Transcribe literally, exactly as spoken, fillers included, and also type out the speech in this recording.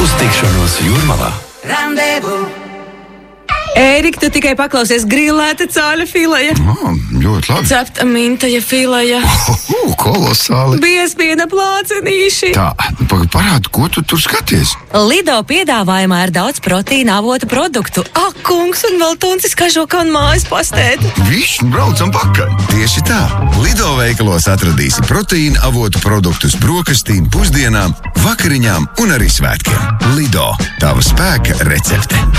Uz tikšanos Jūrmalā. Randevu. Ērika, tu tikai paklausies grilēta cāļa fileja. Oh, ļoti labi. Cepta mintaja fileja. Oh, kolosāli. Biezpiena plācenīši. Tā, parādi, ko tu tur skaties? Lido piedāvājumā ir daudz proteīna avotu produktu. Ak, kungs, un vēl tuncis kažoka un mājas pastēta. Viss, braucam pakaļ. Tieši tā. Lido veikalos atradīsi proteīna avotu produktus brokastīm, pusdienām, vakariņām un arī svētkiem. Lido, tava spēka recepte.